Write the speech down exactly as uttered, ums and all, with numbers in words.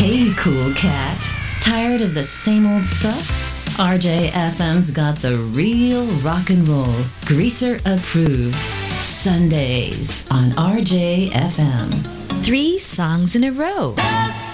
Hey, cool cat. Tired of the same old stuff? R J F M's got the real rock and roll, greaser approved Sundays on R J F M. Three songs in a row. Just